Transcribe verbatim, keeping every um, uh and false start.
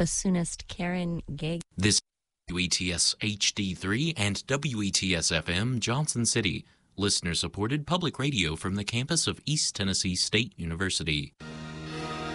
bassoonist Karen Gag. This is W E T S H D three and W E T S F M Johnson City, listener-supported public radio from the campus of East Tennessee State University.